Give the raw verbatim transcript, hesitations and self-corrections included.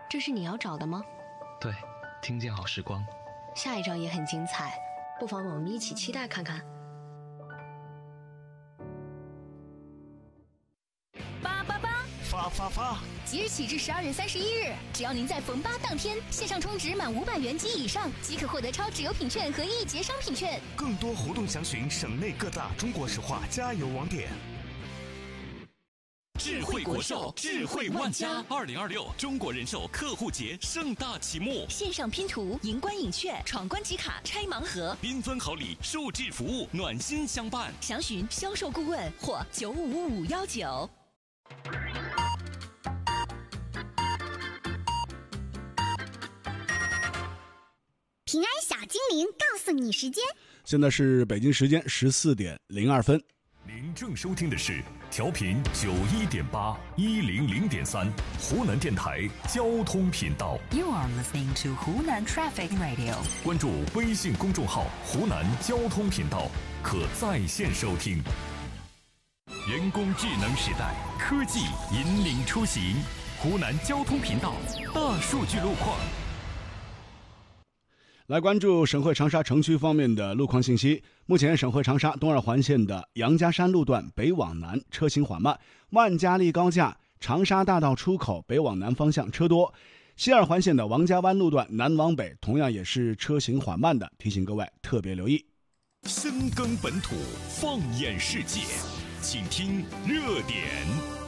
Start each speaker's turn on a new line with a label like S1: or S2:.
S1: 这是你要找的吗？
S2: 对，听见好时光。
S1: 下一章也很精彩，不妨我们一起期待看看。
S3: 八八八，
S4: 发发发！
S3: 即日起至十二月三十一日，只要您在逢八当天线上充值满五百元及以上，即可获得超值优品券和一节商品券。
S4: 更多活动详询省内各大中国石化加油网点。
S5: 智慧国寿，智慧万家。二零二六中国人寿客户节盛大启幕，
S3: 线上拼图、赢关影券、闯关集卡、拆盲盒，
S5: 缤纷好礼，数字服务，暖心相伴。
S3: 详询销售顾问或九五五五幺九。
S6: 平安小精灵告诉你时间，
S7: 现在是北京时间十四点零二分。
S8: 您正收听的是调频九一点八一零零点三湖南电台交通频道。
S9: You are listening to 湖南 Traffic Radio。
S8: 关注微信公众号湖南交通频道，可在线收听。人工智能时代，科技引领出行。湖南交通频道大数据路况。
S7: 来关注省会长沙城区方面的路况信息。目前省会长沙东二环线的杨家山路段北往南车行缓慢，万家立高架长沙大道出口北往南方向车多。西二环线的王家湾路段南往北同样也是车行缓慢的，提醒各位特别留意。
S8: 深耕本土，放眼世界，请听热点。